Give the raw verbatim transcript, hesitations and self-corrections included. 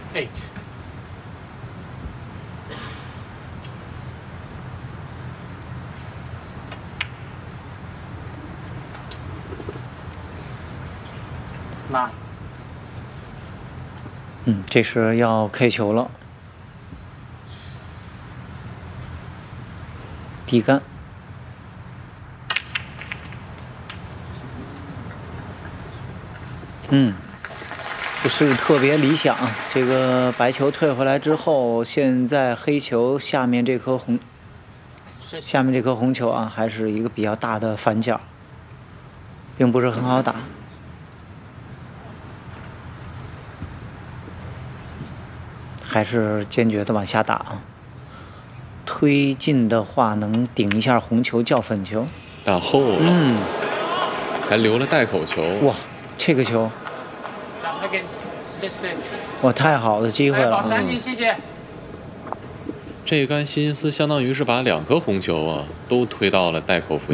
eight. Nine. 嗯，这是要 K 球了，低杆。嗯，不是特别理想。这个白球退回来之后，现在黑球下面这颗红，下面这颗红球啊，还是一个比较大的反角，并不是很好打。还是坚决的往下打啊！推进的话能顶一下红球叫粉球， 打后了， 嗯， 还留了带口球。 哇，这个球，哇，太好的机会了！ 嗯、谢谢。 这杆希金斯相当于是把两颗红球啊都推到了带口附近。